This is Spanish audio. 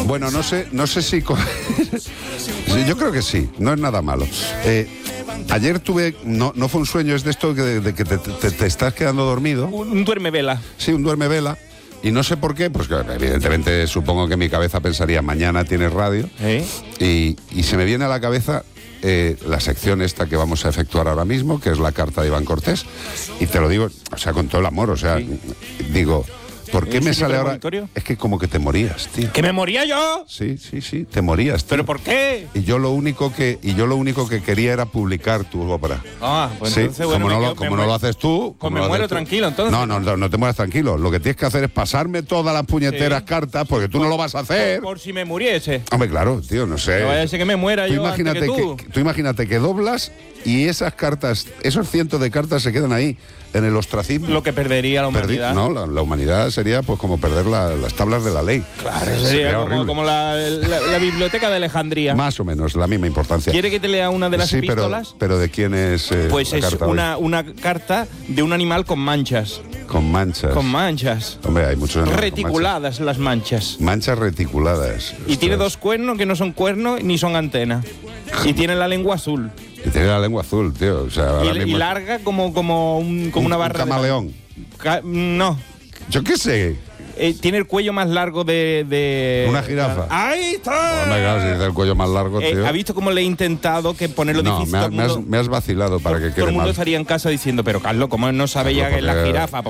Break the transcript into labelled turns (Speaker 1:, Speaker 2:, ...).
Speaker 1: Bueno, no sé si... Sí, yo creo que sí, no es nada malo. Ayer tuve... No fue un sueño, es de esto de que te estás quedando dormido.
Speaker 2: Un duerme-vela.
Speaker 1: Sí, un duerme-vela. Y no sé por qué, pues evidentemente supongo que mi cabeza pensaría, mañana tienes radio. Y se me viene a la cabeza la sección esta que vamos a efectuar ahora mismo, que es la carta de Iván Cortés. Y te lo digo, o sea, con todo el amor, o sea, digo... ¿Por qué me sale ahora? Es que como que te morías, tío.
Speaker 2: ¿Que me moría yo?
Speaker 1: Sí, te morías, tío.
Speaker 2: ¿Pero por qué?
Speaker 1: Y yo lo único que quería era publicar tu ópera.
Speaker 2: Ah, pues
Speaker 1: sí,
Speaker 2: entonces, bueno,
Speaker 1: como no lo haces tú...
Speaker 2: Pues me muero tranquilo, entonces.
Speaker 1: No te mueras tranquilo. Lo que tienes que hacer es pasarme todas las puñeteras cartas, porque tú no lo vas a hacer.
Speaker 2: Por si me muriese.
Speaker 1: Hombre, claro, tío, no sé.
Speaker 2: No vaya a ser que me muera yo antes que tú.
Speaker 1: Tú imagínate que doblas y esas cartas, esos cientos de cartas se quedan ahí, en el ostracismo.
Speaker 2: Lo que perdería la humanidad.
Speaker 1: La humanidad sería pues como perder las tablas de la ley.
Speaker 2: Claro, sería como la biblioteca de Alejandría.
Speaker 1: Más o menos, la misma importancia.
Speaker 2: ¿Quiere que te lea una de las epístolas?
Speaker 1: Pero ¿de quién es
Speaker 2: pues
Speaker 1: la
Speaker 2: es
Speaker 1: carta
Speaker 2: una carta de un animal con manchas.
Speaker 1: Con manchas.
Speaker 2: Con manchas.
Speaker 1: Hombre, hay muchos animales
Speaker 2: reticuladas las manchas.
Speaker 1: Manchas reticuladas.
Speaker 2: Y tiene dos cuernos que no son cuernos ni son antenas. Y tiene la lengua azul.
Speaker 1: Y tiene la lengua azul, tío. O sea,
Speaker 2: y larga como una barra.
Speaker 1: ¿Un camaleón?
Speaker 2: No.
Speaker 1: Yo qué sé.
Speaker 2: Tiene el cuello más largo de...
Speaker 1: ¿Una jirafa?
Speaker 2: ¡Ahí está!
Speaker 1: Bueno, claro, si es el cuello más largo, tío.
Speaker 2: ¿Ha visto cómo le he intentado que ponerlo difícil?
Speaker 1: Me has vacilado para que quede mal.
Speaker 2: Todo el mundo estaría en casa diciendo, pero Carlos, ¿cómo no sabe ya que es la jirafa?